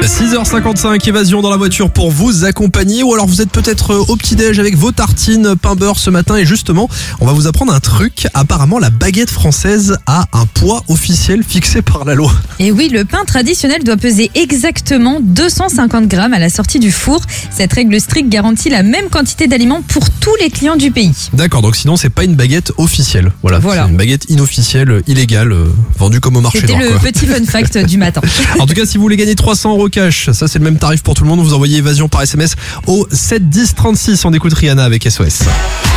6h55, Évasion dans la voiture pour vous accompagner. Ou alors vous êtes peut-être au petit-déj avec vos tartines pain beurre ce matin. Et justement, on va vous apprendre un truc. Apparemment, la baguette française a un poids officiel fixé par la loi. Et oui, le pain traditionnel doit peser exactement 250 grammes à la sortie du four. Cette règle stricte garantit la même quantité d'aliments pour tous les clients du pays. D'accord, donc sinon c'est pas une baguette officielle. Voilà. C'est une baguette inofficielle, illégale, vendue comme au marché noir. C'était le petit fun fact du matin. En tout cas, si vous voulez gagner 300 € cash, ça c'est le même tarif pour tout le monde. Vous envoyez Évasion par SMS au 7 10 36. On écoute Rihanna avec SOS.